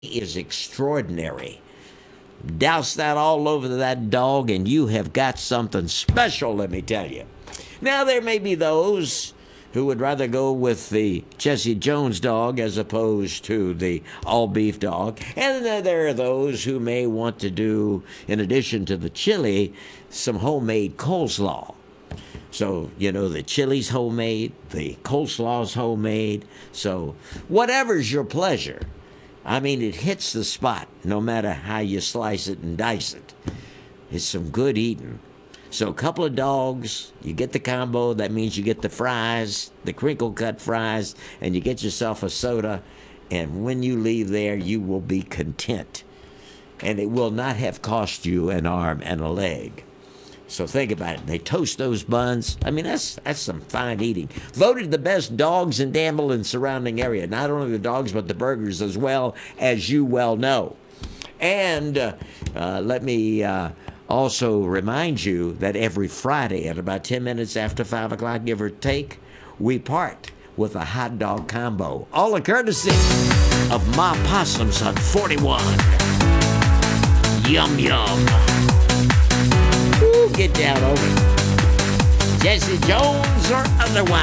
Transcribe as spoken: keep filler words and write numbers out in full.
is extraordinary. Douse that all over that dog, and you have got something special, let me tell you. Now, there may be those who would rather go with the Jesse Jones dog as opposed to the all-beef dog. And then there are those who may want to do, in addition to the chili, some homemade coleslaw. So, you know, the chili's homemade, the coleslaw's homemade. So, whatever's your pleasure. I mean, it hits the spot no matter how you slice it and dice it. It's some good eating. So a couple of dogs, you get the combo. That means you get the fries, the crinkle cut fries, and you get yourself a soda. And when you leave there, you will be content. And it will not have cost you an arm and a leg. So think about it. They toast those buns. I mean, that's that's some fine eating. Voted the best dogs in Danville and surrounding area. Not only the dogs, but the burgers as well, as you well know. And uh, uh, let me uh, also remind you that every Friday at about ten minutes after five o'clock, give or take, we part with a hot dog combo. All a courtesy of Ma Possums on forty-one. Yum, yum. Get down over it. Jesse Jones or otherwise.